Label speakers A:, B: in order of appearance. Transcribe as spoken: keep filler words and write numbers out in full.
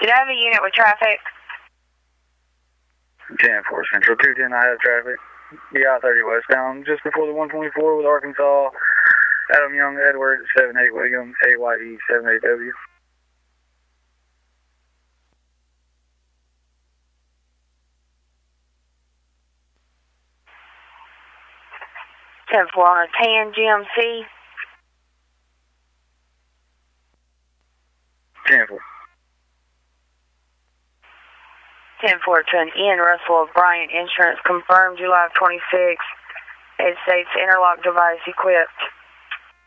A: Did I have a unit with traffic?
B: ten four Central, two ten, I have traffic. Yeah, I thirty westbound, just before the one twenty-four with Arkansas. Adam Young, Edward, seven eight William, A Y E seven eight W.
A: ten four on a tan G M C.
B: ten four.
A: ten four to an Ian Russell of Bryant Insurance, confirmed July twenty-sixth. United States interlock device equipped.